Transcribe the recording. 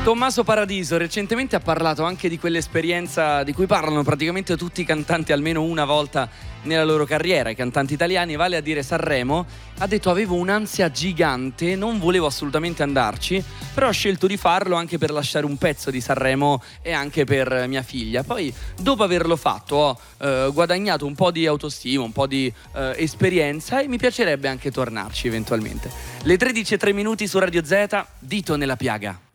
Tommaso Paradiso recentemente ha parlato anche di quell'esperienza di cui parlano praticamente tutti i cantanti almeno una volta nella loro carriera, i cantanti italiani, vale a dire Sanremo. Ha detto: avevo un'ansia gigante, non volevo assolutamente andarci, però ho scelto di farlo anche per lasciare un pezzo di Sanremo e anche per mia figlia. Poi dopo averlo fatto ho guadagnato un po' di autostima, un po' di esperienza e mi piacerebbe anche tornarci eventualmente. Le 13:03 su Radio Z, Dito nella piaga.